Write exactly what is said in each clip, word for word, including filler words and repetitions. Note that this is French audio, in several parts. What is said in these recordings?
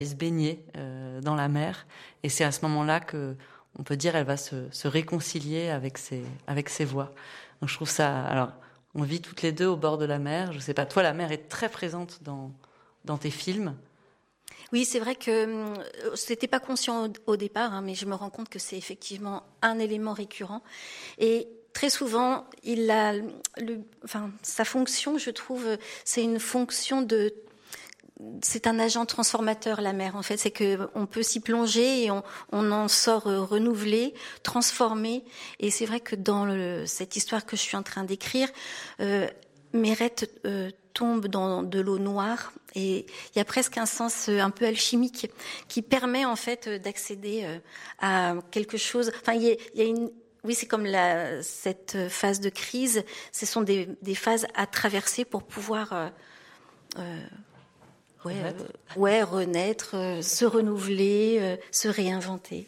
et se baigner euh, dans la mer. Et c'est à ce moment-là que on peut dire elle va se, se réconcilier avec ses, avec ses voix. Donc je trouve ça... Alors, on vit toutes les deux au bord de la mer. Je sais pas, toi, la mer est très présente dans, dans tes films. Oui, c'est vrai que euh, c'était pas conscient au, au départ, hein, mais je me rends compte que c'est effectivement un élément récurrent. Et très souvent, il a, le, enfin, sa fonction, je trouve, c'est une fonction de... C'est un agent transformateur, la mer, en fait. C'est que on peut s'y plonger et on, on en sort renouvelé, transformé. Et c'est vrai que dans le, cette histoire que je suis en train d'écrire, euh, Mérette euh, tombe dans de l'eau noire et il y a presque un sens un peu alchimique qui permet en fait d'accéder euh, à quelque chose. Enfin, il y a, il y a une oui, c'est comme la, cette phase de crise. Ce sont des, des phases à traverser pour pouvoir euh, euh, ouais, renaître, euh, ouais, renaître, euh, se renouveler, euh, se réinventer.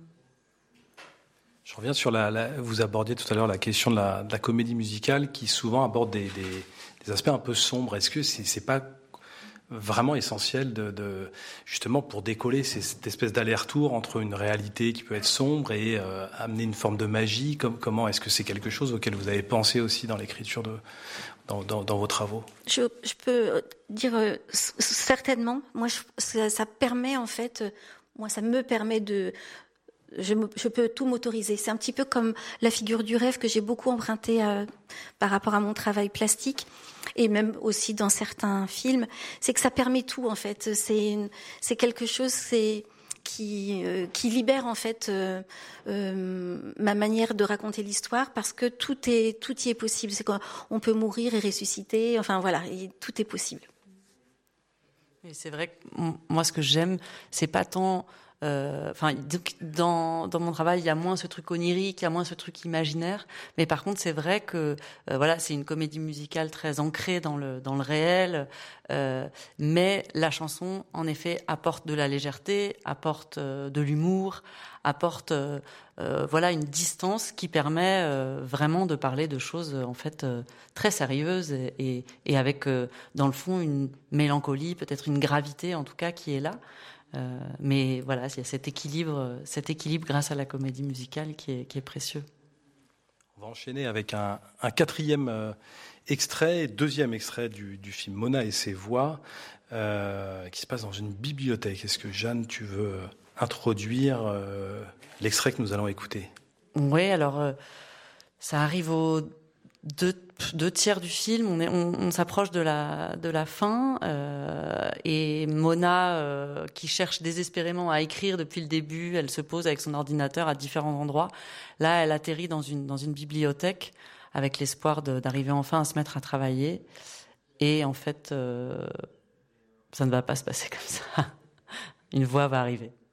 Je reviens sur la, la... Vous abordiez tout à l'heure la question de la, de la comédie musicale qui souvent aborde des, des, des aspects un peu sombres. Est-ce que c'est, c'est pas vraiment essentiel de, de justement pour décoller c'est cette espèce d'aller-retour entre une réalité qui peut être sombre et euh, amener une forme de magie? Comme, comment est-ce que c'est quelque chose auquel vous avez pensé aussi dans l'écriture de dans, dans, dans vos travaux? Je, je peux dire euh, certainement. Moi, je, ça, ça permet en fait. Euh, moi, ça me permet de Je, me, je peux tout m'autoriser. C'est un petit peu comme la figure du rêve que j'ai beaucoup emprunté à, par rapport à mon travail plastique et même aussi dans certains films. C'est que ça permet tout en fait. C'est, une, c'est quelque chose c'est, qui, euh, qui libère en fait euh, euh, ma manière de raconter l'histoire parce que tout est tout y est possible. C'est qu'on peut mourir et ressusciter. Enfin voilà, et tout est possible. Et c'est vrai que moi, ce que j'aime, c'est pas tant... Enfin, euh, dans dans mon travail, il y a moins ce truc onirique, il y a moins ce truc imaginaire. Mais par contre, c'est vrai que euh, voilà, c'est une comédie musicale très ancrée dans le dans le réel. Euh, mais la chanson, en effet, apporte de la légèreté, apporte euh, de l'humour, apporte euh, euh, voilà une distance qui permet euh, vraiment de parler de choses en fait euh, très sérieuses et, et, et avec euh, dans le fond une mélancolie, peut-être une gravité en tout cas qui est là. Euh, mais voilà, il y a cet équilibre, cet équilibre grâce à la comédie musicale qui est, qui est précieux. On va enchaîner avec un, un quatrième euh, extrait, deuxième extrait du, du film Mona et ses voix, euh, qui se passe dans une bibliothèque. Est-ce que Jeanne, tu veux introduire euh, l'extrait que nous allons écouter? Oui, alors euh, ça arrive au deux, deux tiers du film, on, est, on, on s'approche de la, de la fin, euh, et Mona, euh, qui cherche désespérément à écrire depuis le début, elle se pose avec son ordinateur à différents endroits. Là, elle atterrit dans une, dans une bibliothèque avec l'espoir de, d'arriver enfin à se mettre à travailler. Et en fait, euh, ça ne va pas se passer comme ça. Une voix va arriver.